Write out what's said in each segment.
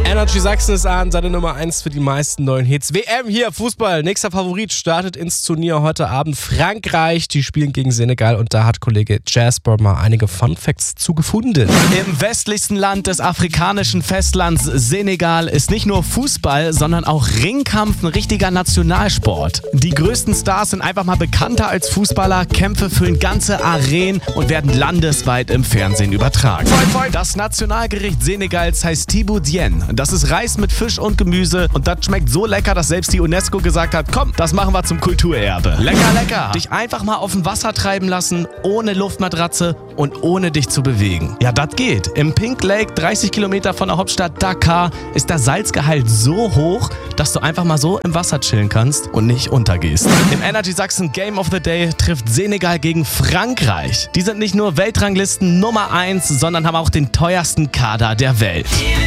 Energy Sachsen ist an, seine Nummer 1 für die meisten neuen Hits. WM hier, Fußball. Nächster Favorit startet ins Turnier heute Abend. Frankreich, die spielen gegen Senegal und da hat Kollege Jasper mal einige Fun Facts zu gefunden. Im westlichsten Land des afrikanischen Festlands Senegal ist nicht nur Fußball, sondern auch Ringkampf ein richtiger Nationalsport. Die größten Stars sind einfach mal bekannter als Fußballer, Kämpfe füllen ganze Arenen und werden landesweit im Fernsehen übertragen. Das Nationalgericht Senegals heißt Tiboudien. Das ist Reis mit Fisch und Gemüse und das schmeckt so lecker, dass selbst die UNESCO gesagt hat, komm, das machen wir zum Kulturerbe. Lecker, lecker. Dich einfach mal auf dem Wasser treiben lassen, ohne Luftmatratze und ohne dich zu bewegen. Ja, das geht. Im Pink Lake, 30 Kilometer von der Hauptstadt Dakar, ist der Salzgehalt so hoch, dass du einfach mal so im Wasser chillen kannst und nicht untergehst. Im Energy Sachsen Game of the Day trifft Senegal gegen Frankreich. Die sind nicht nur Weltranglisten Nummer 1, sondern haben auch den teuersten Kader der Welt.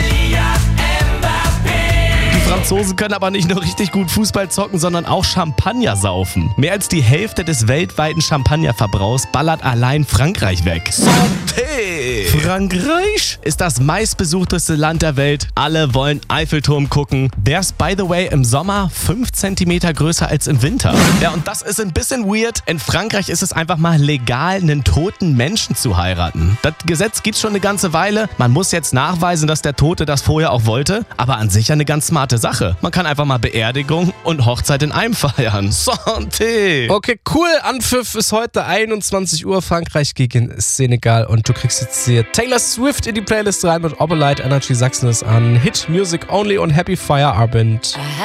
Die Franzosen können aber nicht nur richtig gut Fußball zocken, sondern auch Champagner saufen. Mehr als die Hälfte des weltweiten Champagnerverbrauchs ballert allein Frankreich weg. Santé! Frankreich ist das meistbesuchteste Land der Welt. Alle wollen Eiffelturm gucken. Der ist, by the way, im Sommer 5 cm größer als im Winter. Ja, und das ist ein bisschen weird. In Frankreich ist es einfach mal legal, einen toten Menschen zu heiraten. Das Gesetz gibt's schon eine ganze Weile. Man muss jetzt nachweisen, dass der Tote das vorher auch wollte. Aber an sich eine ganz smarte Sache. Man kann einfach mal Beerdigung und Hochzeit in einem feiern. Santé! Okay, cool. Anpfiff ist heute 21 Uhr. Frankreich gegen Senegal. Und du kriegst jetzt hier Taylor Swift in die Playlist rein mit Obolite. Energy Sachsen ist an. Hit Music Only und Happy Feierabend.